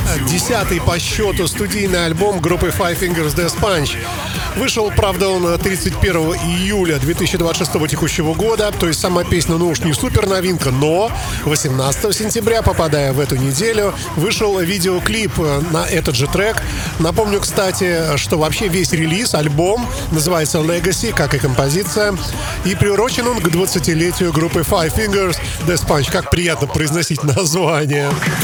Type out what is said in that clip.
10-й по счету студийный альбом группы Five Fingers Death Punch. Вышел, правда, он 31 июля 2026 текущего года, то есть сама песня, ну уж не супер новинка, но 18 сентября, попадая в эту неделю, вышел видеоклип на этот же трек. Напомню, кстати, что вообще весь релиз, альбом, называется Legacy, как и композиция, и приурочен он к 20-летию группы Five Fingers Death Punch. Как приятно произносить название.